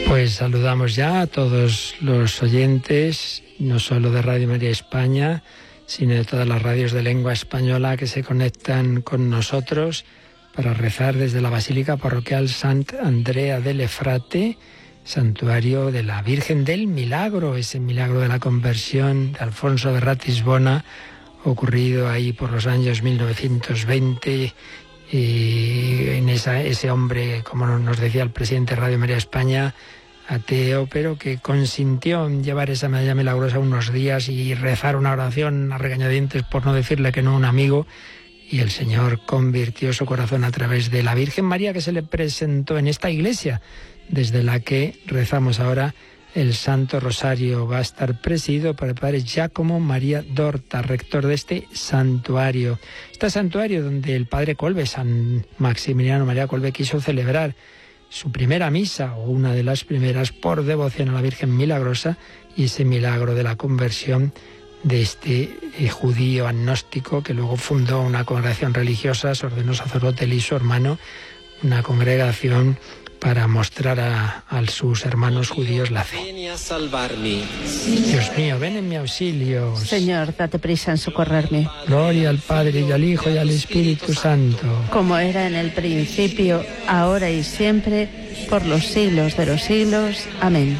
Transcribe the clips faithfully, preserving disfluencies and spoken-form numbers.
Pues saludamos ya a todos los oyentes, no solo de Radio María España, sino de todas las radios de lengua española que se conectan con nosotros para rezar desde la Basílica Parroquial Sant Andrea del Efrate, santuario de la Virgen del Milagro, ese milagro de la conversión de Alfonso de Ratisbona, ocurrido ahí por los años mil novecientos veinte, y en esa, ese hombre, como nos decía el presidente de Radio María España, ateo, pero que consintió en llevar esa medalla milagrosa unos días y rezar una oración a regañadientes por no decirle que no a un amigo, y el Señor convirtió su corazón a través de la Virgen María, que se le presentó en esta iglesia, desde la que rezamos ahora el Santo Rosario. Va a estar presidido por el padre Giacomo María Dorta, rector de este santuario. Este santuario donde el padre Colbe, San Maximiliano María Colbe, quiso celebrar su primera misa, o una de las primeras, por devoción a la Virgen Milagrosa, y ese milagro de la conversión de este eh, judío agnóstico, que luego fundó una congregación religiosa, se ordenó sacerdote él y su hermano, una congregación para mostrar a, a sus hermanos judíos la fe. Dios mío, ven en mi auxilio. Señor, date prisa en socorrerme. Gloria al Padre, y al Hijo, y al Espíritu Santo. Como era en el principio, ahora y siempre, por los siglos de los siglos. Amén.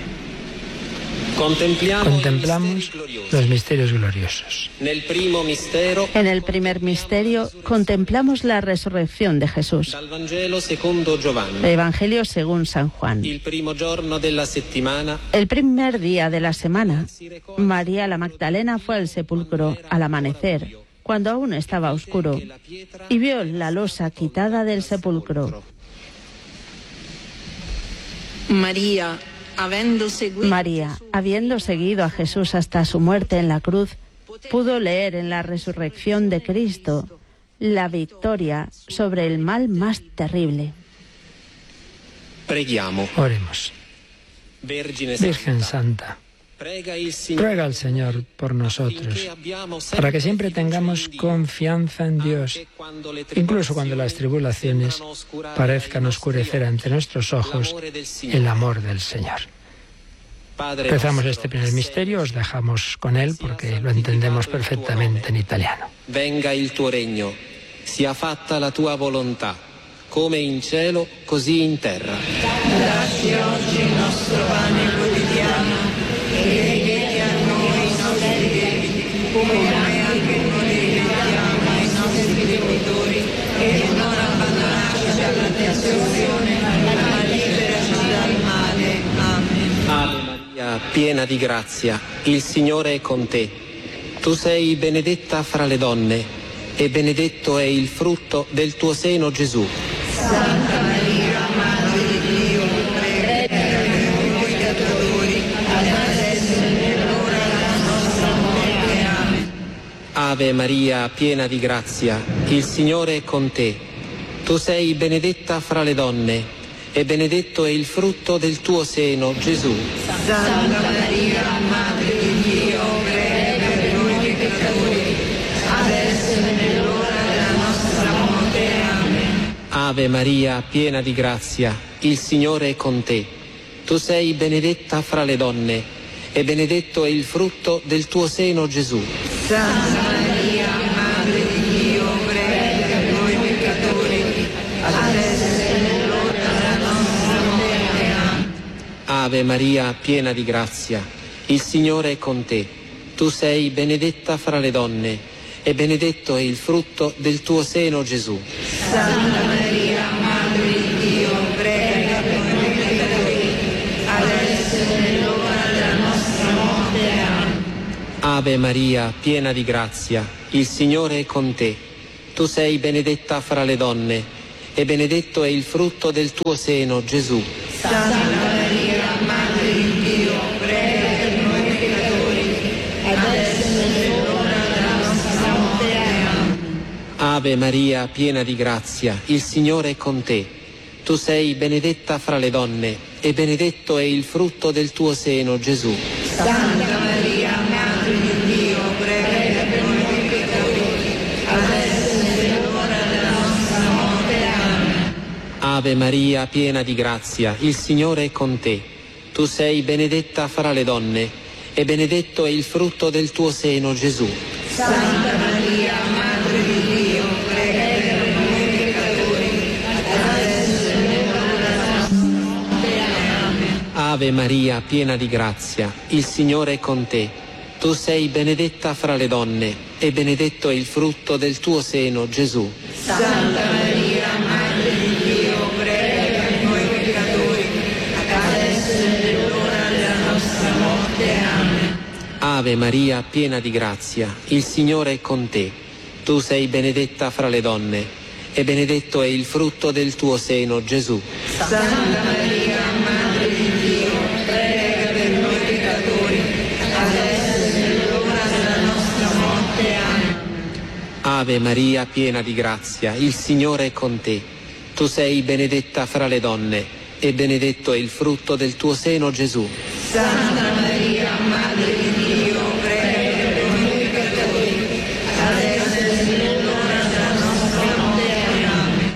Contemplamos los misterios gloriosos. En el primer misterio contemplamos la resurrección de Jesús. El Evangelio según San Juan. El primer día de la semana, María la Magdalena fue al sepulcro al amanecer, cuando aún estaba oscuro, y vio la losa quitada del sepulcro. María María, habiendo seguido a Jesús hasta su muerte en la cruz, pudo leer en la resurrección de Cristo la victoria sobre el mal más terrible. Oremos. Virgen Santa, ruega al Señor por nosotros, para que siempre tengamos confianza en Dios, incluso cuando las tribulaciones parezcan oscurecer ante nuestros ojos el amor del Señor. Rezamos este primer misterio, os dejamos con él porque lo entendemos perfectamente en italiano. Venga il tuo regno, sia fatta la tua volontà, come in cielo, così in terra. Dacci oggi il nostro pane quotidiano, e rimetti a noi i nostri debiti, come anche noi rimettiamo ai nostri debitori, e non abbandonarci alla tentazione, ma liberaci dal male. Amen. Ave Maria, piena di grazia, il Signore è con te. Tu sei benedetta fra le donne, e benedetto è il frutto del tuo seno, Gesù. Santa Maria, Madre di Dio, prega per noi peccatori, adesso e nell'ora della nostra morte. Amen. Ave Maria, piena di grazia, il Signore è con te. Tu sei benedetta fra le donne, e benedetto è il frutto del tuo seno, Gesù. Santa Maria, Madre di Dio, prega per noi peccatori, adesso e nell'ora della nostra morte. Amen. Ave Maria, piena di grazia, il Signore è con te. Tu sei benedetta fra le donne, e benedetto è il frutto del tuo seno, Gesù. Santa Maria, Madre di Dio, prega per noi peccatori, adesso e nell'ora della nostra morte. Amen. Ave Maria, piena di grazia, il Signore è con te. Tu sei benedetta fra le donne, e benedetto è il frutto del tuo seno, Gesù. Santa Maria, Madre di Dio, prega per noi peccatori, adesso e nell'ora della nostra morte. Amen. Ave Maria, piena di grazia, il Signore è con te. Tu sei benedetta fra le donne, e benedetto è il frutto del tuo seno, Gesù. Santa Maria, Madre di Dio, prega per noi peccatori, adesso e nell'ora della nostra morte. Amen. Ave Maria, piena di grazia, il Signore è con te. Tu sei benedetta fra le donne, e benedetto è il frutto del tuo seno, Gesù. Santa Maria, Madre di Dio, prega per noi peccatori, adesso e nell'ora della nostra morte. Amen. Ave Ave Maria, piena di grazia, il Signore è con te. Tu sei benedetta fra le donne, e benedetto è il frutto del tuo seno, Gesù. Santa Maria, Madre di Dio, prega per noi peccatori, adesso è l'ora della nostra morte. Amen. Ave Maria, piena di grazia, il Signore è con te. Tu sei benedetta fra le donne, e benedetto è il frutto del tuo seno, Gesù. Santa Maria, Madre di Dio, prega per noi peccatori, adesso è l'ora della nostra morte. Amen. Ave Maria, piena di grazia, il Signore è con te. Tu sei benedetta fra le donne, e benedetto è il frutto del tuo seno, Gesù. Santa Maria, Madre di Dio, prega per noi peccatori, adesso è l'ora della nostra morte. Amen. Ave Maria, piena di grazia, il Signore è con te. Tu sei benedetta fra le donne, e benedetto è il frutto del tuo seno, Gesù. Santa Maria, Madre di